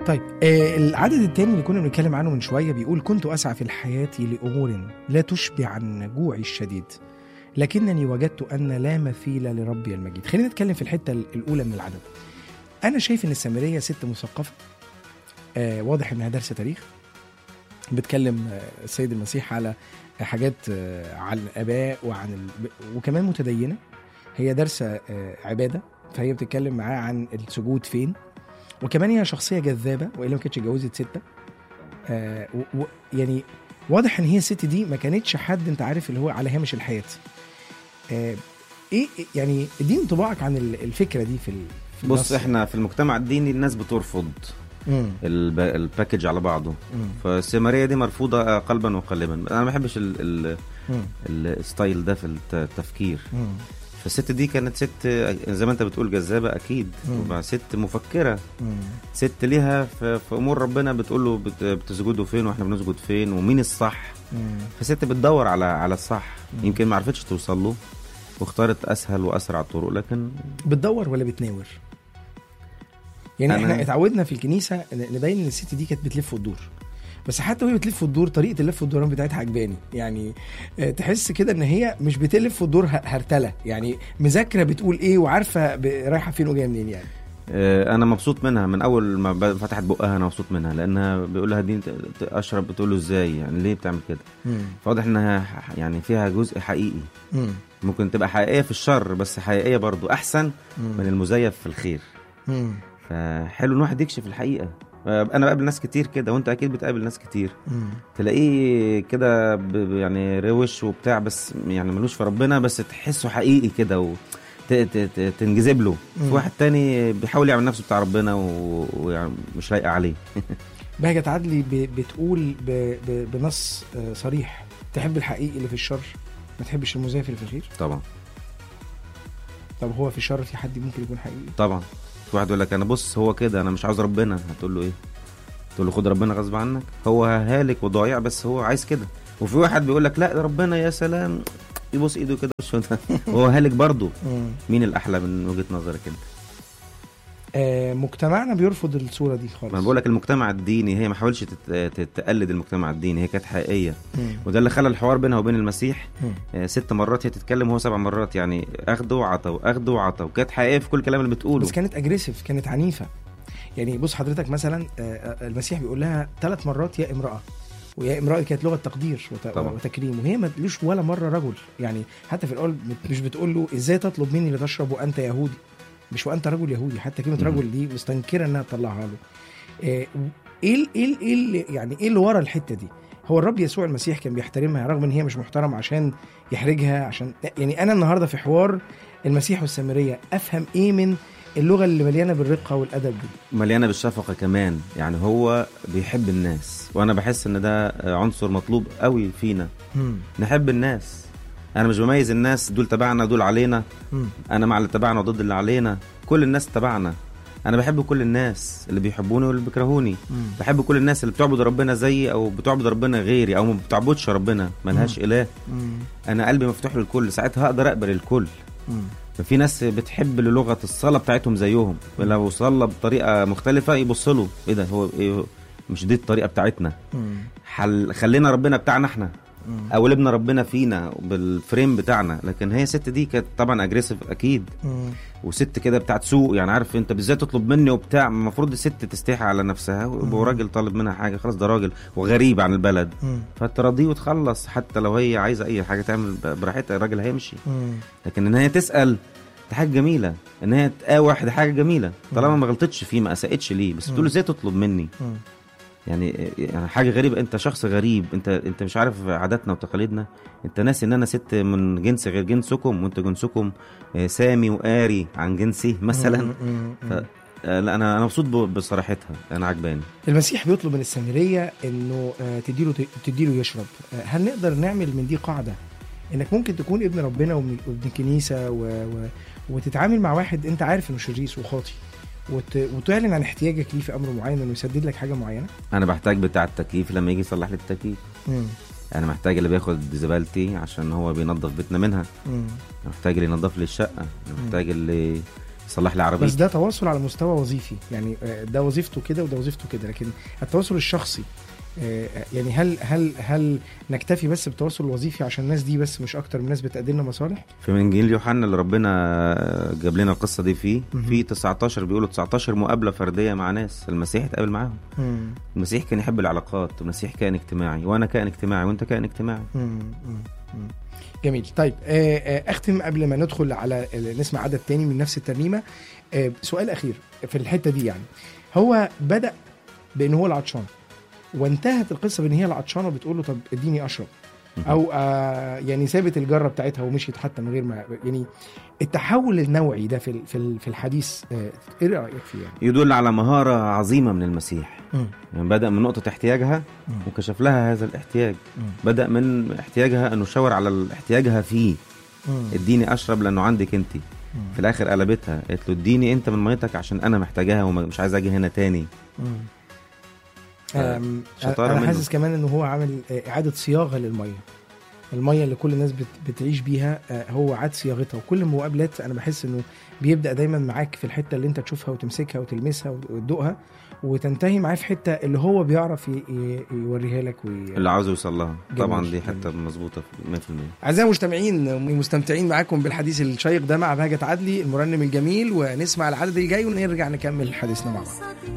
طيب العدد الثاني اللي كنا بنتكلم عنه من شوية بيقول كنت أسعى في الحياة لأمور لا تشبع عن جوعي الشديد لكنني وجدت أن لا مثيل لربي المجيد. خلينا نتكلم في الحتة الأولى من العدد. أنا شايف أن السامرية ست مثقفة، واضح أنها دارسة تاريخ، بتكلم السيد المسيح على حاجات عن الآباء وكمان متدينة، هي دارسة عبادة، فهي بتتكلم معاه عن السجود فين، وكمان هي شخصية جذابة وإلا ما كانتش اتجوزت 6. يعني واضح ان هي الست دي ما كانتش حد انت عارف اللي هو على هامش الحياة. ايه يعني اديني انطباعك عن الفكرة دي في بص، احنا في المجتمع الديني الناس بترفض الباكج على بعضه، فالسامرية دي مرفوضة قلبا وقالبا. انا ما بحبش الستايل ده في التفكير. فالست دي كانت ست زي ما انت بتقول جذابة اكيد، ست مفكرة، ست ليها في امور ربنا، بتقول له بتسجدوا فين واحنا بنسجد فين ومين الصح. فست بتدور على الصح، يمكن ما عرفتش توصل له واختارت اسهل واسرع الطرق. لكن بتدور ولا بتناور؟ يعني احنا اتعودنا في الكنيسة نبين ان الست دي كانت بتلف وتدور، بس حتى وهي بتلف الدور طريقه اللف والدوران بتاعتها عجباني. يعني تحس كده ان هي مش بتلف الدور هرتله، يعني مذاكره بتقول ايه وعارفه رايحه فين وجايه منين. يعني انا مبسوط منها من اول ما فتحت بقها، انا مبسوط منها لانها بيقول لها دي اشرب، بتقول له ازاي يعني ليه بتعمل كده. فواضح انها يعني فيها جزء حقيقي. ممكن تبقى حقيقيه في الشر بس حقيقيه برضو احسن من المزيف في الخير. فحلو ان واحد يكشف الحقيقه. انا بقابل ناس كتير كده، وانت اكيد بتقابل ناس كتير تلاقيه كده يعني روش وبتاع، بس يعني ملوش في ربنا، بس تحسه حقيقي كده تنجذب له. في واحد تاني بيحاول يعمل نفسه بتاع ربنا ويعني مش لايقه عليه. بهجت عدلي بتقول بنص صريح تحب الحقيقي اللي في الشر، ما تحبش المزيف اللي في الخير. طبعا. طب هو في الشر في حد ممكن يكون حقيقي؟ طبعا. في واحد يقول لك انا بص هو كده، انا مش عاوز ربنا. هتقول له ايه؟ تقول له خد ربنا غصب عنك، هو هالك وضايع بس هو عايز كده. وفي واحد بيقول لك لا ربنا يا سلام، يبص ايده كده وهو هالك برضو. مين الاحلى من وجهة نظرك انت؟ مجتمعنا بيرفض الصورة دي خالص. ما بقول لك المجتمع الديني، هي ما حاولش تقلد المجتمع الديني، هي كانت حقيقية. وده اللي خلى الحوار بينها وبين المسيح 6 مرات هي تتكلم وهو 7 مرات، يعني اخده وعطى واخده وعطى، وكانت حقيقية في كل كلام اللي بتقوله. بس كانت اجريسيف، كانت عنيفة. يعني بص حضرتك مثلا المسيح بيقول لها 3 مرات يا امرأة، ويا امرأة كانت لغة تقدير وتكريم، وهي ما تقولوش ولا مرة رجل. يعني حتى في الأول مش بتقول له ازاي تطلب مني لتشرب وانت يهودي، مش وانت رجل يهودي. حتى كلمة رجل دي مستنكرة انها تطلعها له. يعني ايه اللي ورا الحتة دي؟ هو الرب يسوع المسيح كان بيحترمها رغم ان هي مش محترم عشان يحرجها. عشان يعني انا النهاردة في حوار المسيح والسامرية افهم ايه من اللغة اللي مليانة بالرقة والأدب دي؟ مليانة بالشفقة كمان. يعني هو بيحب الناس، وانا بحس ان ده عنصر مطلوب قوي فينا. نحب الناس. انا مش بميز الناس دول تبعنا دول علينا. انا مع اللي تبعنا وضد اللي علينا. كل الناس تبعنا. انا بحب كل الناس اللي بيحبوني واللي بيكرهوني. بحب كل الناس اللي بتعبد ربنا زيي او بتعبد ربنا غيري او ما بتعبدش ربنا، ملهاش اله. انا قلبي مفتوح للكل، ساعتها هقدر اقبل الكل. ففي ناس بتحب لغة الصلاة بتاعتهم زيهم، لو صلى بطريقة مختلفة يبصلوا ايه ده، هو إيه؟ مش دي الطريقة بتاعتنا. خلينا ربنا بتاعنا احنا، او لبنا ربنا فينا بالفريم بتاعنا. لكن هي ست دي كانت طبعا اجريسيف اكيد، وست كده بتاعت سوق. يعني عارف انت بالذات تطلب مني وبتاع، المفروض الست تستحي على نفسها، وراجل طالب منها حاجه خلاص ده راجل وغريب عن البلد، فتراضيه وتخلص. حتى لو هي عايزه اي حاجه تعمل براحتها، الراجل هيمشي. لكن ان هي تسال دي حاجه جميله، ان هي تقاوح دي حاجه جميله، طالما ما غلطتش فيه ما اساءتش ليه. بس تقول له ازاي تطلب مني؟ يعني حاجه غريبه. انت شخص غريب، انت مش عارف عاداتنا وتقاليدنا. انت ناسي ان انا ست من جنس غير جنسكم، وانت جنسكم سامي وقاري عن جنسي مثلا. لا انا مبسوط بصراحتها، انا عجباني. المسيح بيطلب من السامريه انه تديله يشرب. هل نقدر نعمل من دي قاعده انك ممكن تكون ابن ربنا وابن كنيسه وتتعامل مع واحد انت عارف انه شريس وخاطي، وتعلن عن احتياجك ليه في امر معين، انه يسدد لك حاجه معينه؟ انا بحتاج بتاع التكييف لما يجي يصلح لي التكييف. انا محتاج اللي بياخد زبالتي عشان هو بينظف بيتنا منها. انا محتاج اللي ينظف لي الشقه. انا محتاج اللي صلح لي عربيتي. بس ده تواصل على مستوى وظيفي، يعني ده وظيفته كده وده وظيفته كده، لكن التواصل الشخصي يعني هل نكتفي بس بالتواصل الوظيفي عشان الناس دي بس مش اكتر من ناس بتقدم لنا مصالح؟ في انجيل يوحنا اللي ربنا جاب لنا القصه دي فيه في 19 بيقولوا 19 مقابله فرديه مع ناس المسيح اتقابل معاهم. المسيح كان يحب العلاقات، المسيح كان اجتماعي، وانا كائن اجتماعي وانت كائن اجتماعي. جميل. طيب اختم قبل ما ندخل على نسمع عدد تاني من نفس الترنيمه. سؤال اخير في الحته دي، يعني هو بدأ بان هو العطشان وانتهت القصه بان هي العطشانه بتقول له طب اديني اشرب، او يعني سابت الجره بتاعتها ومشيت حتى من غير ما، يعني التحول النوعي ده في الحديث ايه رايك فيه؟ يعني يدل على مهاره عظيمه من المسيح. يعني بدأ من نقطه احتياجها وكشف لها هذا الاحتياج. بدأ من احتياجها انه شاور على احتياجها فيه، اديني اشرب لانه عندك انت. في الاخر قلبتها قالت له اديني انت من ميتك عشان انا محتاجاها ومش عايز اجي هنا تاني. انا حاسس كمان انه هو عامل اعاده صياغه للميه، الميه اللي كل الناس بتعيش بيها، هو عاد صياغتها. وكل المقابلات انا بحس انه بيبدا دايما معاك في الحته اللي انت تشوفها وتمسكها وتلمسها وتدوقها، وتنتهي معاه في حته اللي هو بيعرف يوريها لك اللي عاوز يوصل لها. طبعا دي حته مظبوطه 100%. اعزائي المستمعين، مستمتعين معاكم بالحديث الشيق ده مع بهجت عدلي المرنم الجميل، ونسمع العدد الجاي ونرجع نكمل حديثنا مع بعض.